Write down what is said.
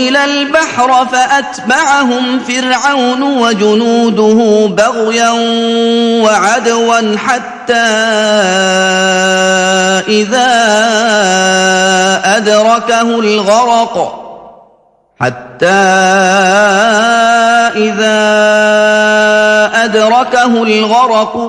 إلى البحر فأتبعهم فرعون وجنوده بغيا وعدوا حتى إذا أدركه الغرق